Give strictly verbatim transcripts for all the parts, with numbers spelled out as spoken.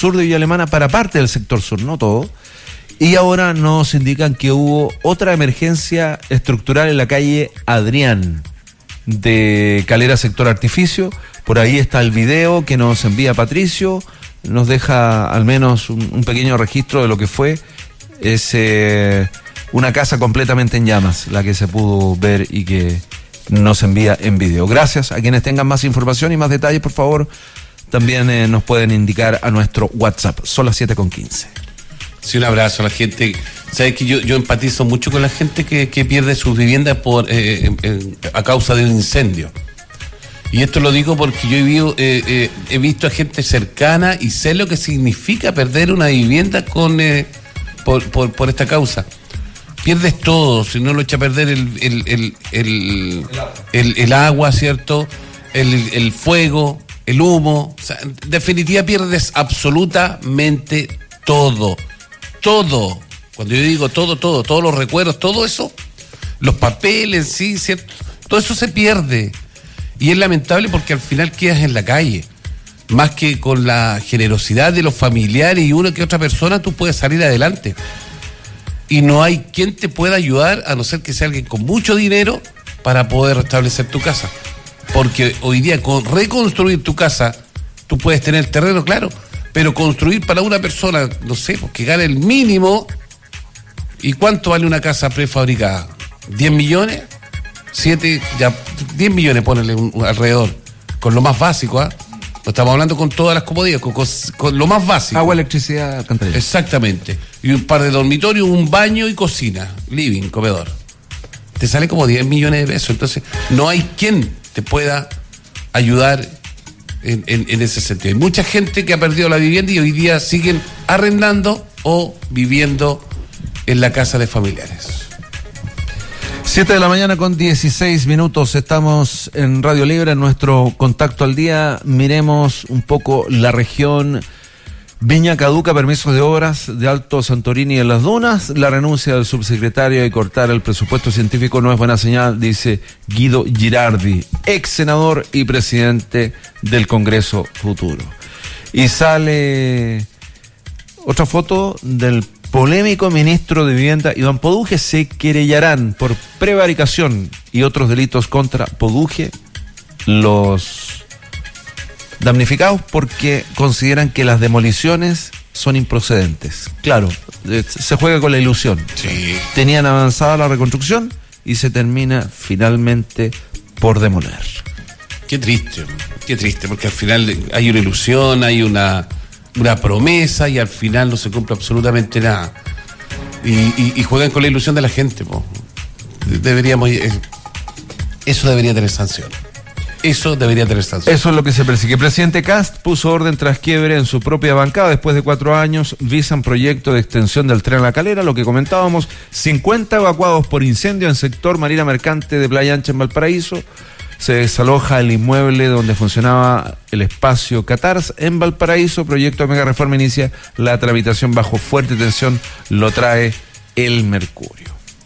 sur de Villa Alemana para parte del sector sur, no todo. Y ahora nos indican que hubo otra emergencia estructural en la calle Adrián de Calera Sector Artificio. Por ahí está el video que nos envía Patricio, nos deja al menos un, un pequeño registro de lo que fue. Es eh, una casa completamente en llamas, la que se pudo ver y que nos envía en video. Gracias. A quienes tengan más información y más detalles, por favor, también eh, nos pueden indicar a nuestro WhatsApp. Son las siete con quince. Sí, un abrazo a la gente. Sabes que yo, yo empatizo mucho con la gente que, que pierde sus viviendas por eh, en, en, a causa de un incendio. Y esto lo digo porque yo he, vivo, eh, eh, he visto a gente cercana y sé lo que significa perder una vivienda con eh, por, por, por esta causa. Pierdes todo, si no lo echa a perder el, el, el, el, el, el agua, ¿cierto? El, el fuego, el humo. O sea, en definitiva pierdes absolutamente todo. Todo. Cuando yo digo todo, todo, todos los recuerdos, todo eso, los papeles, sí, ¿cierto? Todo eso se pierde. Y es lamentable porque al final quedas en la calle. Más que con la generosidad de los familiares y una que otra persona, tú puedes salir adelante. Y no hay quien te pueda ayudar, a no ser que sea alguien con mucho dinero, para poder restablecer tu casa. Porque hoy día, con reconstruir tu casa, tú puedes tener terreno, claro, pero construir para una persona, no sé, pues que gane el mínimo. ¿Y cuánto vale una casa prefabricada? ¿diez millones? siete, ya, diez millones, ponele un, un, alrededor, con lo más básico, ¿ah? ¿eh? No estamos hablando con todas las comodidades, con, con, con lo más básico. Agua, electricidad, alcantarilla. Exactamente. Y un par de dormitorios, un baño y cocina, living, comedor. Te sale como diez millones de pesos. Entonces, no hay quien te pueda ayudar en, en, en ese sentido. Hay mucha gente que ha perdido la vivienda y hoy día siguen arrendando o viviendo en la casa de familiares. siete de la mañana con dieciséis minutos, estamos en Radio Libre, en nuestro contacto al día. Miremos un poco la región. Viña caduca permisos de obras de Alto Santorini en las Dunas. La renuncia del subsecretario de cortar el presupuesto científico no es buena señal, dice Guido Girardi, ex senador y presidente del Congreso Futuro. Y sale otra foto del polémico ministro de Vivienda, Iván Poduje. Se querellarán por prevaricación y otros delitos contra Poduje los damnificados porque consideran que las demoliciones son improcedentes. Claro, se juega con la ilusión. Sí. Tenían avanzada la reconstrucción y se termina finalmente por demoler. Qué triste, qué triste, porque al final hay una ilusión, hay una... una promesa y al final no se cumple absolutamente nada y, y, y juegan con la ilusión de la gente, po. Deberíamos eh, eso debería tener sanción eso debería tener sanción eso es lo que se persigue. El presidente Kast puso orden tras quiebre en su propia bancada. Después de cuatro años visan proyecto de extensión del tren a La Calera, lo que comentábamos, cincuenta evacuados por incendio en sector Marina Mercante de Playa Ancha en Valparaíso. Se desaloja el inmueble donde funcionaba el espacio Catars en Valparaíso. Proyecto de mega reforma inicia la tramitación bajo fuerte tensión. Lo trae el Mercurio.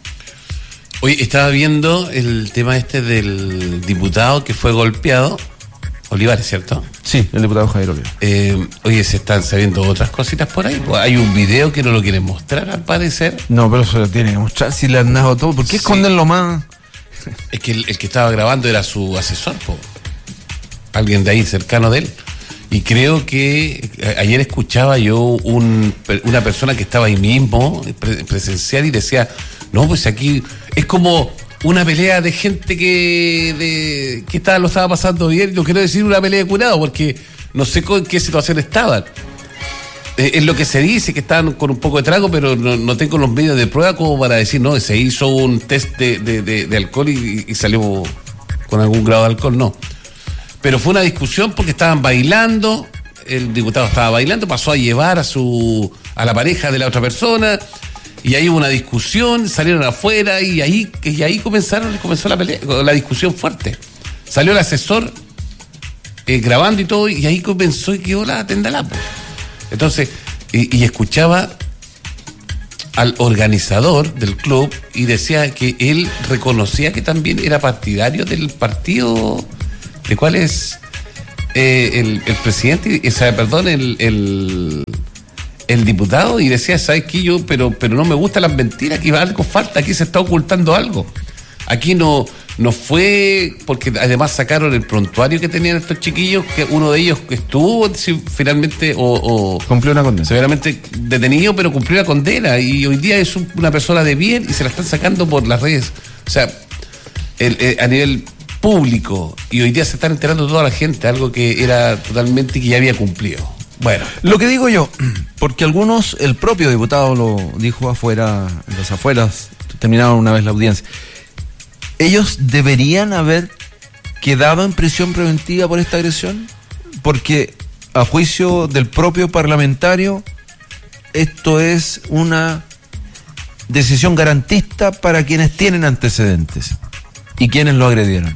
Hoy estaba viendo el tema este del diputado que fue golpeado, Olivares, ¿cierto? Sí, el diputado Javier Olivares. Eh, oye, se están sabiendo otras cositas por ahí. Hay un video que no lo quieren mostrar, al parecer. No, pero se lo tienen que mostrar si le han dado todo. ¿Por qué sí esconden lo más? Es que el, el que estaba grabando era su asesor, po. Alguien de ahí cercano de él. Y creo que a, ayer escuchaba yo un, una persona que estaba ahí mismo, pre, presencial, y decía, no, pues aquí es como una pelea de gente que de, que estaba, lo estaba pasando bien. No quiero decir una pelea de curado, porque no sé con qué situación estaban. Eh, es lo que se dice, que estaban con un poco de trago, pero no, no tengo los medios de prueba como para decir, no, se hizo un test de, de, de, de alcohol y, y salió con algún grado de alcohol, no. Pero fue una discusión porque estaban bailando, el diputado estaba bailando, pasó a llevar a su a la pareja de la otra persona, y ahí hubo una discusión, salieron afuera, y ahí, y ahí comenzaron, comenzó la pelea, la discusión fuerte. Salió el asesor eh, grabando y todo, y ahí comenzó y quedó la tendalapo. Entonces, y, y escuchaba al organizador del club y decía que él reconocía que también era partidario del partido, ¿de cuál es? eh, el, el presidente, o sea, perdón, el, el, el diputado, y decía, ¿sabes qué? Yo, pero, pero no me gustan las mentiras, aquí algo falta, aquí se está ocultando algo. Aquí no, no fue, porque además sacaron el prontuario que tenían estos chiquillos, que uno de ellos estuvo si, finalmente, o, o cumplió una condena. Severamente detenido, pero cumplió la condena, y hoy día es un, una persona de bien y se la están sacando por las redes. O sea, el, el, a nivel público, y hoy día se están enterando toda la gente, algo que era totalmente que ya había cumplido. Bueno. Lo que digo yo, porque algunos, el propio diputado lo dijo afuera, en las afueras, terminaron una vez la audiencia, ellos deberían haber quedado en prisión preventiva por esta agresión, porque a juicio del propio parlamentario, esto es una decisión garantista para quienes tienen antecedentes y quienes lo agredieron.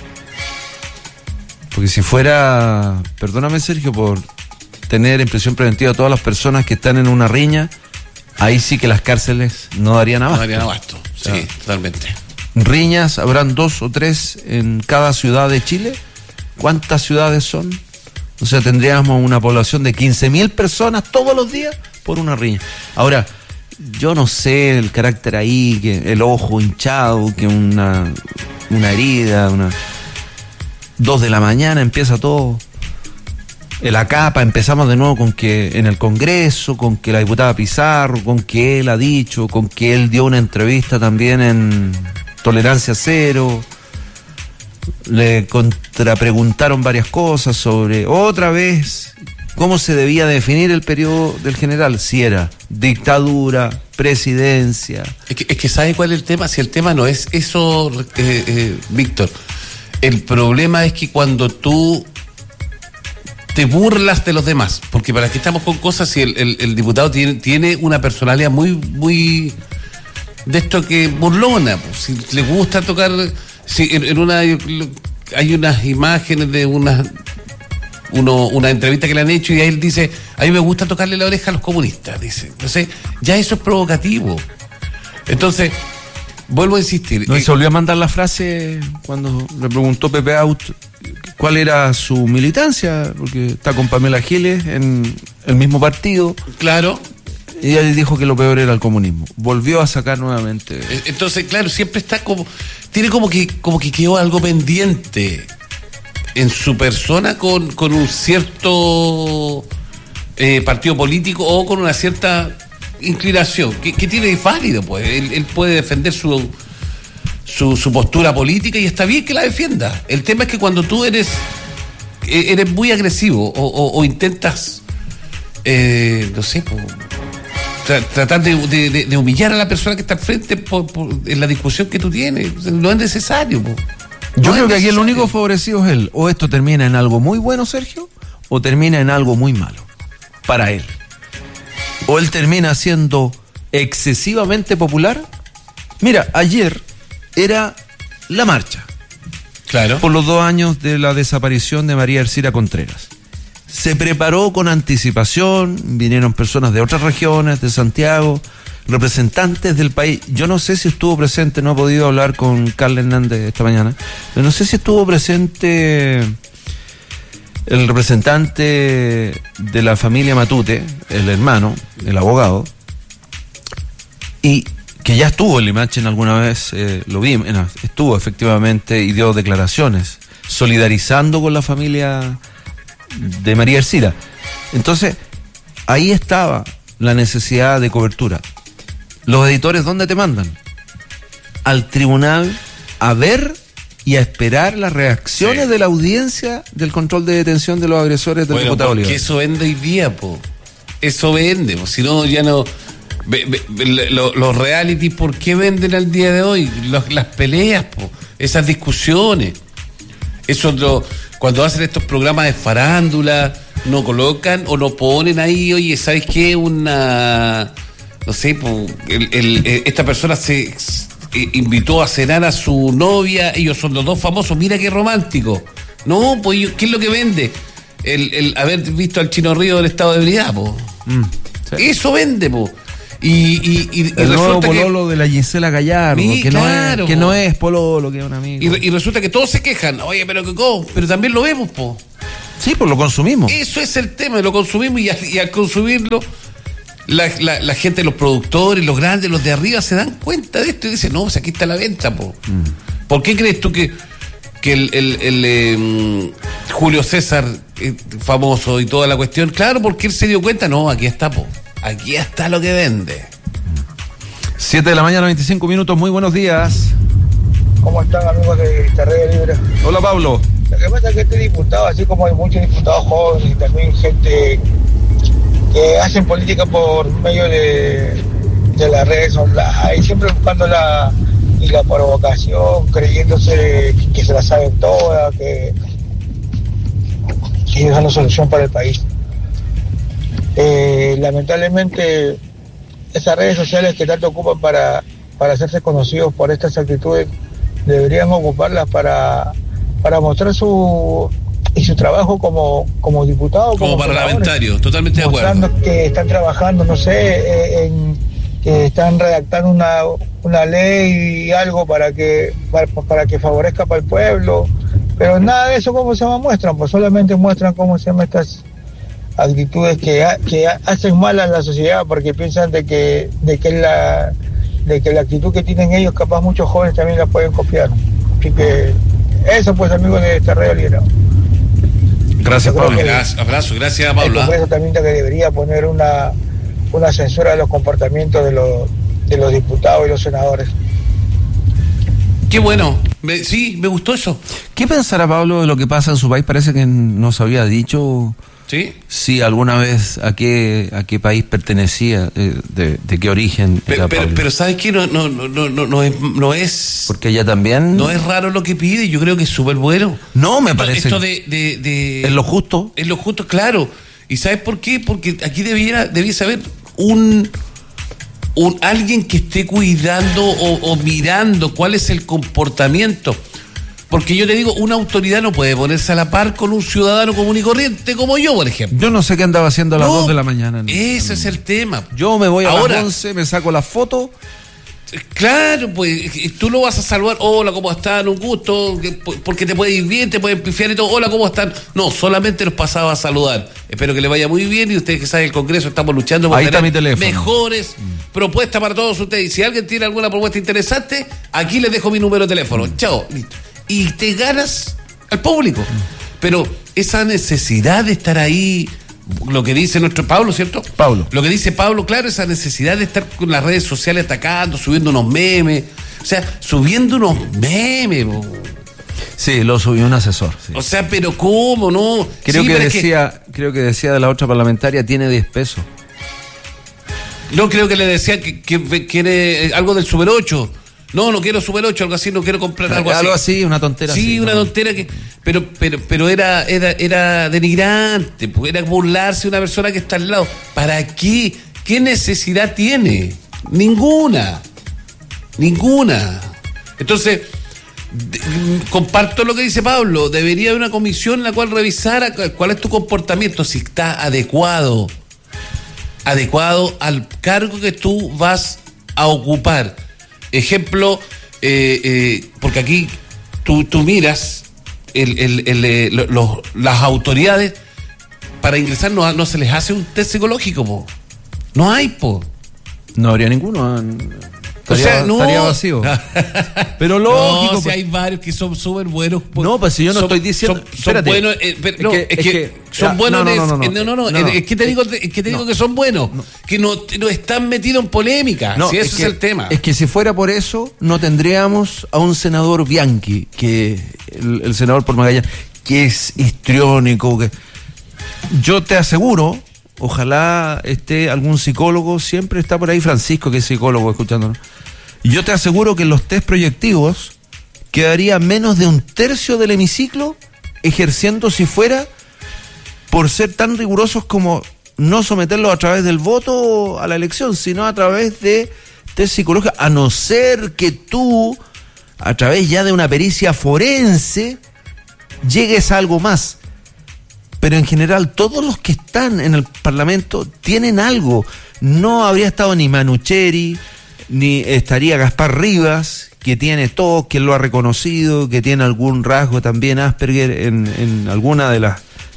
Porque si fuera, perdóname Sergio, por tener en prisión preventiva a todas las personas que están en una riña, ahí sí que las cárceles no darían abasto. No darían abasto, sí, o sea, totalmente. Riñas, habrán dos o tres en cada ciudad de Chile. ¿Cuántas ciudades son? O sea, tendríamos una población de quince mil personas todos los días por una riña. Ahora, yo no sé el carácter ahí, que el ojo hinchado, que una, una herida, una... Dos de la mañana empieza todo. En la capa empezamos de nuevo con que en el Congreso, con que la diputada Pizarro, con que él ha dicho, con que él dio una entrevista también en Tolerancia Cero. Le contrapreguntaron varias cosas sobre, otra vez, cómo se debía definir el periodo del general, si era dictadura, presidencia. Es que, es que ¿sabe cuál es el tema? Si el tema no es eso, eh, eh, Víctor, el problema es que cuando tú te burlas de los demás, porque para qué estamos con cosas si el, el, el diputado tiene, tiene una personalidad muy, muy de esto que burlona, pues, si le gusta tocar, si en, en una hay unas imágenes de una uno, una entrevista que le han hecho y ahí él dice, a mí me gusta tocarle la oreja a los comunistas, dice. Entonces, ya eso es provocativo. Entonces, vuelvo a insistir. No, y se volvió a mandar la frase cuando le preguntó Pepe Out cuál era su militancia, porque está con Pamela Giles en el mismo partido. Claro. Y ella dijo que lo peor era el comunismo. Volvió a sacar nuevamente. Entonces, claro, siempre está como, tiene como que, como que quedó algo pendiente en su persona con, con un cierto eh, partido político o con una cierta inclinación, que, que tiene válido, pues. Él, él puede defender su, su su postura política y está bien que la defienda. El tema es que cuando tú eres eres muy agresivo o, o, o intentas eh, no sé, pues, tra, tratar de, de, de humillar a la persona que está al frente por, por, en la discusión que tú tienes, no es necesario, pues. Yo no creo que necesario. aquí el único favorecido es él. O esto termina en algo muy bueno, Sergio, o termina en algo muy malo para él. O él termina siendo excesivamente popular. Mira, ayer era la marcha. Claro. Por los dos años de la desaparición de María Ercira Contreras. Se preparó con anticipación, vinieron personas de otras regiones, de Santiago, representantes del país. Yo no sé si estuvo presente, no he podido hablar con Carla Hernández esta mañana, pero no sé si estuvo presente el representante de la familia Matute, el hermano, el abogado, y que ya estuvo en Limache en alguna vez, eh, lo vi, estuvo efectivamente y dio declaraciones, solidarizando con la familia de María Ercira. Entonces, ahí estaba la necesidad de cobertura. Los editores, ¿dónde te mandan? Al tribunal a ver y a esperar las reacciones sí. de la audiencia del control de detención de los agresores del bueno, diputado Olivar. Porque eso vende hoy día, po. Eso vende, po. Si no, ya no... Ve, ve, ve, lo, los reality, ¿por qué venden al día de hoy? Los, las peleas, po. Esas discusiones. Eso lo, cuando hacen estos programas de farándula, no colocan o no ponen ahí, oye, ¿sabes qué? Una... No sé, pues, el, el, esta persona se, se invitó a cenar a su novia, ellos son los dos famosos, mira qué romántico. No, pues, ¿qué es lo que vende? El, el haber visto al Chino Río del estado de ebriedad, pues. Mm, sí. Eso vende, pues. Y, y, y, el y nuevo pololo que, de la Gisela Gallardo, sí, que, claro, no es, que no es pololo, que es un amigo. Y, y resulta que todos se quejan, oye, pero que ¿cómo? Pero también lo vemos, po. Sí, pues lo consumimos. Eso es el tema, lo consumimos y al, y al consumirlo, la, la, la gente, los productores, los grandes, los de arriba se dan cuenta de esto y dicen, no, pues aquí está la venta, po. Mm. ¿Por qué crees tú que, que el, el, el eh, Julio César, eh, famoso y toda la cuestión? Claro, porque él se dio cuenta, no, aquí está, po. Aquí está lo que vende. siete de la mañana, veinticinco minutos, muy buenos días. ¿Cómo están, amigos de esta Radio Libre? Hola, Pablo. Lo que pasa es que este diputado, así como hay muchos diputados jóvenes y también gente que hacen política por medio de, de las redes online, siempre buscando la, y la provocación, creyéndose que se la saben todas, que, que ellos son la solución para el país. Eh, lamentablemente, esas redes sociales que tanto ocupan para, para hacerse conocidos por estas actitudes, deberían ocuparlas para, para mostrar su y su trabajo como, como diputado. Como, como parlamentario, totalmente de acuerdo. Mostrando que están trabajando, no sé, en, que están redactando una, una ley y algo para que, para, para que favorezca para el pueblo. Pero nada de eso, ¿cómo se llama? Muestran, pues solamente muestran cómo se llaman estas actitudes que, que hacen mal a la sociedad porque piensan de que, de que la... de que la actitud que tienen ellos, capaz muchos jóvenes también la pueden copiar. Así que eso, pues, amigos de esta Radio Libre. Gracias, Pablo. Gracias, abrazo, gracias, Pablo. El Congreso también que debería poner una, una censura de los comportamientos de los, de los diputados y los senadores. Qué bueno, me, sí, me gustó eso. ¿Qué pensará Pablo de lo que pasa en su país? Parece que nos había dicho... ¿Sí? Sí, alguna vez a qué a qué país pertenecía, eh, de, de qué origen pero, era pero, Pablo. pero ¿sabes qué? No, no, no, no, no, es, no es... Porque ella también... No es raro lo que pide, yo creo que es súper bueno. No, me parece... Esto de, de, de... Es lo justo. Es lo justo, claro. ¿Y sabes por qué? Porque aquí debiera, debiese haber un... un alguien que esté cuidando o, o mirando cuál es el comportamiento. Porque yo te digo, una autoridad no puede ponerse a la par con un ciudadano común y corriente como yo, por ejemplo. Yo no sé qué andaba haciendo a las no, dos de la mañana. No, ese no. es el tema. Yo me voy a Ahora, las once, me saco la foto. Claro, pues tú lo vas a saludar. Hola, ¿cómo están? Un gusto. Porque te puede ir bien, te pueden pifiar y todo. Hola, ¿cómo están? No, solamente los pasaba a saludar. Espero que le vaya muy bien y ustedes que saben el Congreso estamos luchando por Ahí está mi tener teléfono. mejores mm. propuestas para todos ustedes. Y si alguien tiene alguna propuesta interesante, aquí les dejo mi número de teléfono. Mm. Chao, listo. Y te ganas al público. Pero esa necesidad de estar ahí, lo que dice nuestro Pablo, ¿cierto? Pablo. Lo que dice Pablo, claro, esa necesidad de estar con las redes sociales atacando, subiendo unos memes. O sea, subiendo unos memes. Bro. Sí, lo subió un asesor. Sí. O sea, pero ¿cómo no? Creo sí, que pero decía, es que... creo que decía de la otra parlamentaria, tiene diez pesos. No, creo que le decía que, que quiere algo del Super ocho. No, no quiero Super ocho, algo así, no quiero comprar algo así. Algo así, una tontera. Sí, así, una ¿no? tontera que... Pero pero pero era era era denigrante, era burlarse de una persona que está al lado. ¿Para qué? ¿Qué necesidad tiene? Ninguna. Ninguna. Entonces, de, comparto lo que dice Pablo. Debería haber una comisión en la cual revisara cuál es tu comportamiento, si está adecuado. Adecuado al cargo que tú vas a ocupar. Ejemplo, eh, eh, porque aquí tú, tú miras el, el, el, el, los, las autoridades para ingresar no, no se les hace un test psicológico, po. No hay, po. No habría ninguno. O sea, no. Estaría vacío. Pero lógico. No, si pues. hay varios que son súper buenos. Pues, no, pues si yo no son, estoy diciendo. Son, son buenos. Eh, pero, es no, que, es, es que, que son ya, buenos. No, no, no. no, no, no, no, no, no es que te digo, es que te digo no, que son buenos. No, que no, no están metidos en polémica. No, si eso es, que, es el tema. Es que si fuera por eso, no tendríamos a un senador Bianchi, que el, el senador por Magallanes, que es histriónico. Que yo te aseguro. Ojalá esté algún psicólogo, siempre está por ahí Francisco, que es psicólogo, escuchándonos. Y yo te aseguro que en los test proyectivos quedaría menos de un tercio del hemiciclo ejerciendo si fuera por ser tan rigurosos como no someterlos a través del voto a la elección, sino a través de test psicológicos, a no ser que tú, a través ya de una pericia forense, llegues a algo más. Pero en general todos los que están en el Parlamento tienen algo. No habría estado ni Manucheri, ni estaría Gaspar Rivas, que tiene todo, que lo ha reconocido, que tiene algún rasgo también Asperger en, en alguna de las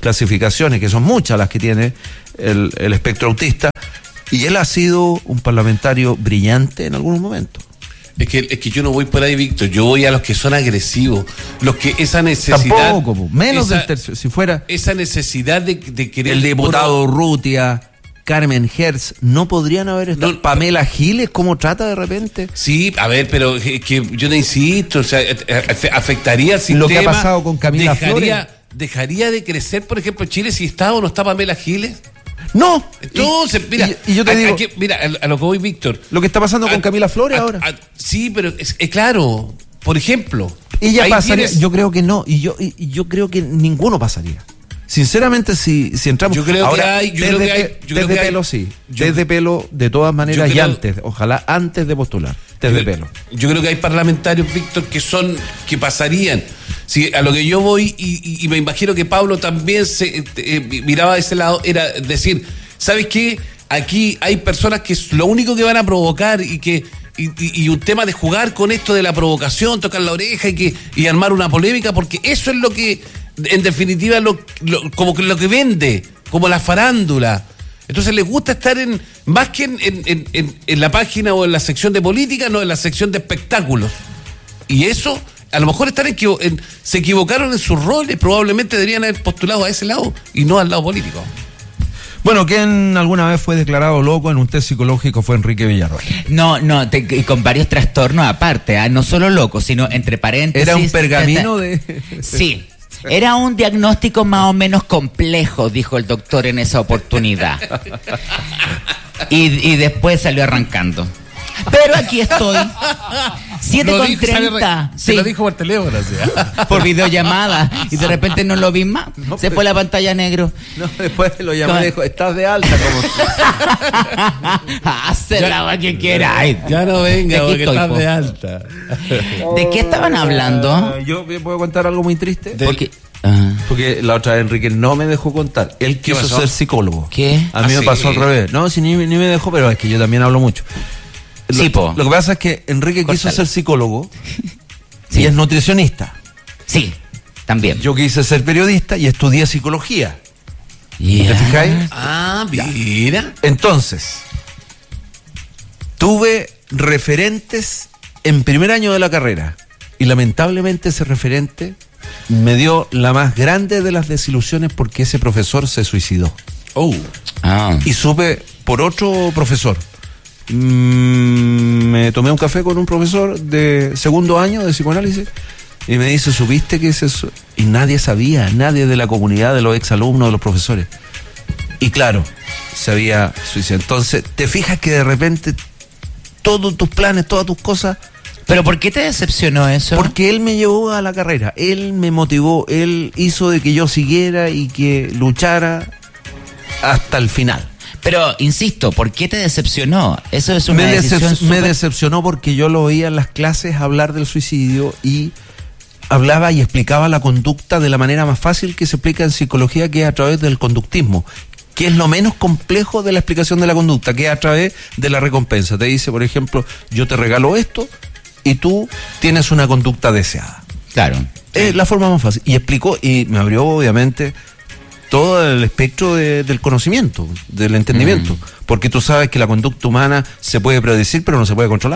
clasificaciones, que son muchas las que tiene el, el espectro autista, y él ha sido un parlamentario brillante en algunos momentos. Es que, es que yo no voy por ahí, Víctor, yo voy a los que son agresivos, los que esa necesidad... Tampoco, menos esa, del tercio, si fuera... Esa necesidad de, de querer... El diputado Urrutia, Carmen Hertz, ¿no podrían haber estado? No, Pamela Giles, ¿cómo trata de repente? Sí, a ver, pero es que yo no insisto, o sea, afectaría al sistema... Lo que ha pasado con Camila dejaría, Flores. ¿Dejaría de crecer, por ejemplo, Chile si está o no está Pamela Giles? No. Entonces, y, mira, y, y yo te a, digo, a que, mira, a, a lo que voy, Víctor. Lo que está pasando a, con Camila Flores a, ahora. A, sí, pero es, es claro, por ejemplo. Ella pasaría, tienes... yo creo que no, y yo, y, y yo creo que ninguno pasaría. Sinceramente, si, si entramos... Yo creo ahora, que hay... Yo desde, creo que hay yo desde creo que pelo hay, sí, yo, desde pelo de todas maneras creo, y antes, ojalá antes de postular, desde yo, pelo. Yo creo que hay parlamentarios, Víctor, que son, que pasarían. Si a lo que yo voy, y, y, y me imagino que Pablo también se eh, miraba de ese lado, era decir, ¿sabes qué? Aquí hay personas que lo único que van a provocar y que y, y, y un tema de jugar con esto de la provocación, tocar la oreja y que y armar una polémica, porque eso es lo que en definitiva lo, lo, como que lo que vende, como la farándula. Entonces les gusta estar en más que en, en, en, en la página o en la sección de política, no en la sección de espectáculos. Y eso, a lo mejor están equivo- en, se equivocaron en sus roles, probablemente deberían haber postulado a ese lado y no al lado político. Bueno, ¿quién alguna vez fue declarado loco en un test psicológico fue Enrique Villarroel? No, no, te, y con varios trastornos aparte, ¿eh? No solo loco, sino entre paréntesis. Era un pergamino de... Sí, era un diagnóstico más o menos complejo, dijo el doctor en esa oportunidad. Y, y después salió arrancando. Pero aquí estoy. siete con treinta. Se lo dijo por teléfono, o sea. Por videollamada. Y de repente no lo vi más. No, Se pero... fue la pantalla negro. No, después lo llamé y dijo, estás de alta. Como... Hazla lo que quieras. Ya no venga, Aquí porque estoy, estás po. de alta. ¿De qué estaban hablando? Uh, yo puedo contar algo muy triste. De- Porque... Ah. Porque la otra vez Enrique no me dejó contar. Él ¿Qué quiso pasó? ser psicólogo. ¿Qué? A mí ¿Ah, me sí? pasó al revés. No, si ni, ni me dejó, pero es que yo también hablo mucho. Sí, Lo, po. lo que pasa es que Enrique Córtalo. quiso ser psicólogo Sí. y es nutricionista. Sí, también. Yo quise ser periodista y estudié psicología. Yeah. ¿Te fijáis? Ah, mira. Entonces, tuve referentes en primer año de la carrera y lamentablemente ese referente me dio la más grande de las desilusiones porque ese profesor se suicidó. Oh. Ah. Y supe por otro profesor. Mm, me tomé un café con un profesor de segundo año de psicoanálisis y me dice, ¿supiste que es eso? Y nadie sabía, nadie de la comunidad, de los exalumnos, de los profesores. Y claro, se había suicidado. Entonces, te fijas que de repente todos tus planes, todas tus cosas... ¿Pero por qué te decepcionó eso? Porque él me llevó a la carrera, él me motivó, él hizo de que yo siguiera y que luchara hasta el final. Pero, insisto, ¿por qué te decepcionó? Eso es una Me, decisión decep- me súper- decepcionó porque yo lo oía en las clases hablar del suicidio y hablaba y explicaba la conducta de la manera más fácil que se explica en psicología, que es a través del conductismo, que es lo menos complejo de la explicación de la conducta, que es a través de la recompensa. Te dice, por ejemplo, yo te regalo esto y tú tienes una conducta deseada. Claro. Es la forma más fácil. Y explicó, y me abrió obviamente todo el espectro de- del conocimiento, del entendimiento. Mm. Porque tú sabes que la conducta humana se puede predecir, pero no se puede controlar.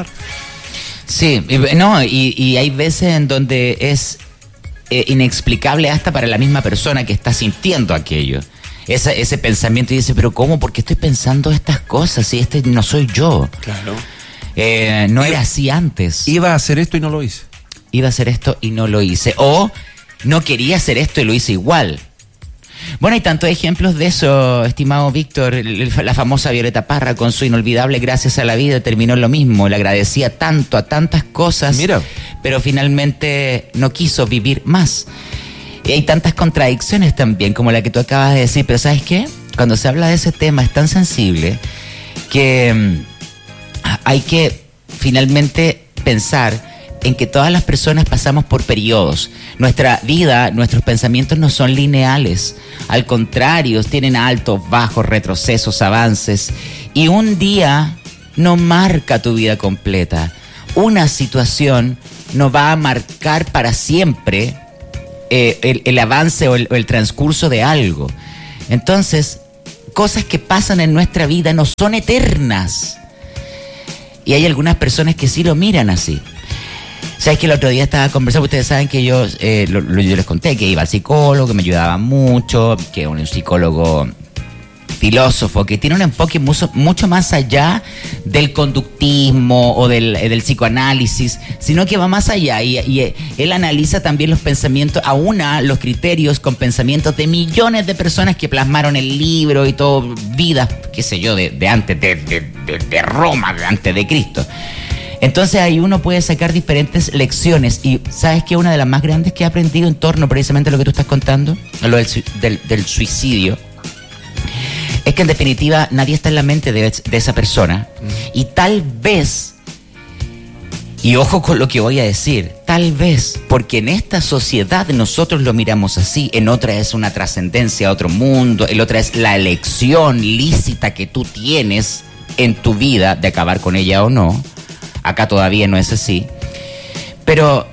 Sí, y, no, y, y hay veces en donde es eh, inexplicable hasta para la misma persona que está sintiendo aquello. Esa, ese pensamiento y dice, pero ¿cómo? ¿Por qué estoy pensando estas cosas? Si este no soy yo. Claro. Eh, no Iba- era así antes. Iba a hacer esto y no lo hice. Iba a hacer esto y no lo hice. O no quería hacer esto y lo hice igual. Bueno, hay tantos ejemplos de eso, estimado Víctor. El- La famosa Violeta Parra con su inolvidable Gracias a la Vida terminó en lo mismo. Le agradecía tanto a tantas cosas, Mira. pero finalmente no quiso vivir más. Y hay tantas contradicciones también, como la que tú acabas de decir. Pero ¿sabes qué? Cuando se habla de ese tema es tan sensible que mm, hay que finalmente pensar en que todas las personas pasamos por periodos. Nuestra vida, nuestros pensamientos no son lineales. Al contrario, tienen altos, bajos, retrocesos, avances. Y un día no marca tu vida completa. Una situación no va a marcar para siempre eh, el, el avance o el, o el transcurso de algo. Entonces, cosas que pasan en nuestra vida no son eternas. Y hay algunas personas que sí lo miran así. Sabes que el otro día estaba conversando, ustedes saben que yo, eh, lo, lo, yo les conté que iba al psicólogo, que me ayudaba mucho, que es un psicólogo filósofo, que tiene un enfoque mucho, mucho más allá del conductismo o del, del psicoanálisis, sino que va más allá y, y él analiza también los pensamientos, aúna los criterios con pensamientos de millones de personas que plasmaron el libro y todo, vidas, qué sé yo, de, de antes de, de, de, de Roma, de antes de Cristo. Entonces ahí uno puede sacar diferentes lecciones y ¿sabes qué? Una de las más grandes que he aprendido en torno precisamente a lo que tú estás contando, a lo del, del, del suicidio, es que en definitiva nadie está en la mente de, de esa persona y tal vez, y ojo con lo que voy a decir, tal vez porque en esta sociedad nosotros lo miramos así, en otra es una trascendencia a otro mundo, en otra es la elección lícita que tú tienes en tu vida de acabar con ella o no. Acá todavía no es así. Pero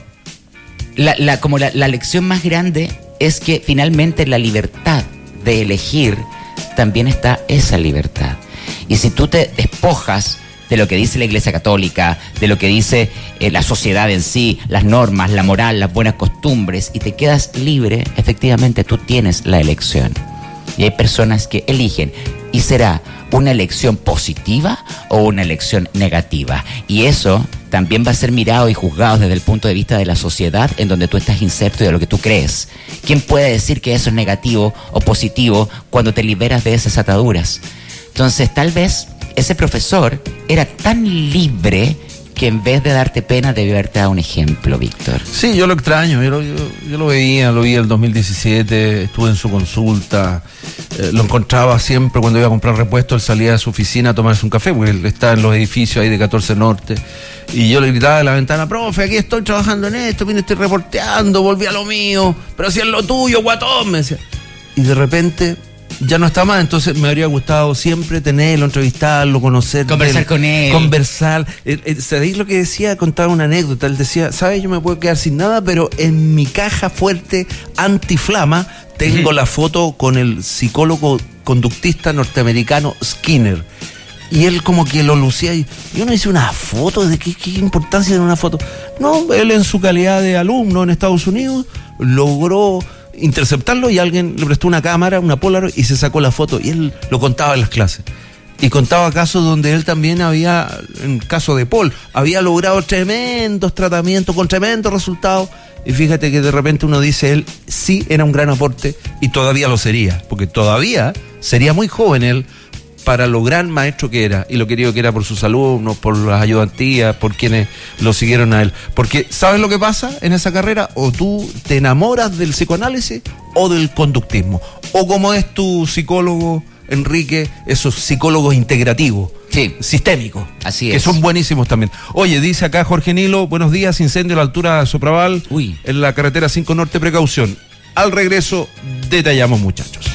la, la, como la, la lección más grande es que finalmente la libertad de elegir también está esa libertad. Y si tú te despojas de lo que dice la Iglesia Católica, de lo que dice eh, la sociedad en sí, las normas, la moral, las buenas costumbres, y te quedas libre, efectivamente tú tienes la elección. Y hay personas que eligen, y será una elección positiva o una elección negativa. Y eso también va a ser mirado y juzgado desde el punto de vista de la sociedad en donde tú estás inserto y de lo que tú crees. ¿Quién puede decir que eso es negativo o positivo cuando te liberas de esas ataduras? Entonces, tal vez ese profesor era tan libre que en vez de darte pena debió haberte dado un ejemplo, Víctor. Sí, yo lo extraño, yo lo, yo, yo lo veía, lo vi en el dos mil diecisiete, estuve en su consulta, eh, lo encontraba siempre cuando iba a comprar repuestos, él salía de su oficina a tomarse un café, porque él está en los edificios ahí de catorce Norte, y yo le gritaba de la ventana, profe, aquí estoy trabajando en esto, mire, estoy reporteando, volví a lo mío, pero si es lo tuyo, guatón, me decía. Y de repente ya no está más, entonces me habría gustado siempre tenerlo, entrevistarlo, conocer, conversar con él, conversar. ¿Sabéis lo que decía? Contaba una anécdota. Él decía, ¿sabes? Yo me puedo quedar sin nada, pero en mi caja fuerte antiflama tengo uh-huh. la foto con el psicólogo conductista norteamericano Skinner. Y él como que lo lucía y yo no hice una foto, ¿de qué, qué importancia tiene una foto? No, él en su calidad de alumno en Estados Unidos logró interceptarlo y alguien le prestó una cámara, una Polaroid, y se sacó la foto y él lo contaba en las clases y contaba casos donde él también había, en caso de Paul, había logrado tremendos tratamientos con tremendos resultados y fíjate que de repente uno dice, él sí era un gran aporte y todavía lo sería, porque todavía sería muy joven él para lo gran maestro que era y lo querido que era por sus alumnos, por las ayudantías, por quienes lo siguieron a él. Porque ¿sabes lo que pasa en esa carrera? O tú te enamoras del psicoanálisis o del conductismo. O como es tu psicólogo, Enrique, esos psicólogos integrativos, sí, sistémicos, así que es, son buenísimos también. Oye, dice acá Jorge Nilo, buenos días, incendio a la altura de Sopraval, Uy. en la carretera cinco Norte, precaución. Al regreso detallamos, muchachos.